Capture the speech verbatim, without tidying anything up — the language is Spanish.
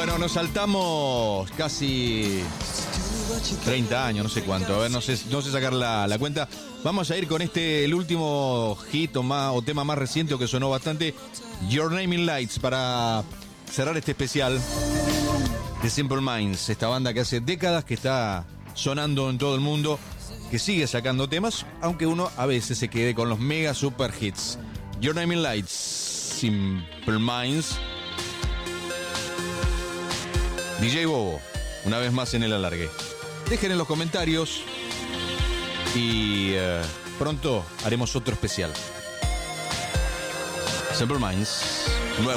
Bueno, nos saltamos casi treinta años, no sé cuánto. A ver, no sé, no sé sacar la, la cuenta. Vamos a ir con este, el último hit o, más, o tema más reciente o que sonó bastante, Your Name in Lights, para cerrar este especial de Simple Minds, esta banda que hace décadas que está sonando en todo el mundo, que sigue sacando temas, aunque uno a veces se quede con los mega super hits. Your Name in Lights, Simple Minds. D J Bobo, una vez más en el alargue. Dejen en los comentarios y uh, pronto haremos otro especial. Simple Minds.